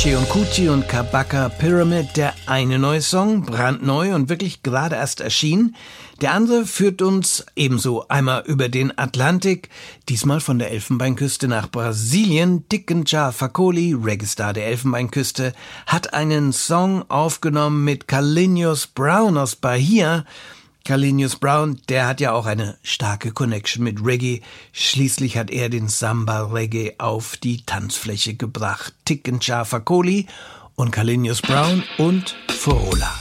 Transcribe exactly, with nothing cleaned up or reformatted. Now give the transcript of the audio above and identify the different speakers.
Speaker 1: Seun Kuti und Kabaka Pyramid, der eine neue Song, brandneu und wirklich gerade erst erschienen. Der andere führt uns ebenso einmal über den Atlantik, diesmal von der Elfenbeinküste nach Brasilien. Tikenja Fakoly, Reggae-Star der Elfenbeinküste, hat einen Song aufgenommen mit Carlinhos Brown aus Bahia. Carlinhos Brown, der hat ja auch eine starke Connection mit Reggae. Schließlich hat er den Samba-Reggae auf die Tanzfläche gebracht. Tikenja Fakoly und Carlinhos Brown und Forola.